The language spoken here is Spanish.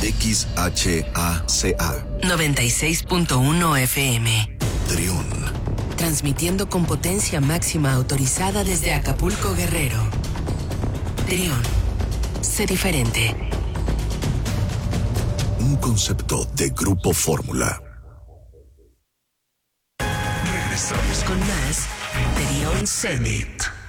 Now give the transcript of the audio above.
XHACA 96.1 FM. Trión. Transmitiendo con potencia máxima autorizada desde Acapulco, Guerrero. Trión. Sé diferente. Un concepto de Grupo Fórmula. Regresamos con más Trión Zenit.